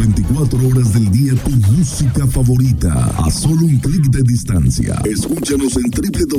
24 horas del día tu música favorita a solo un clic de distancia. Escúchanos en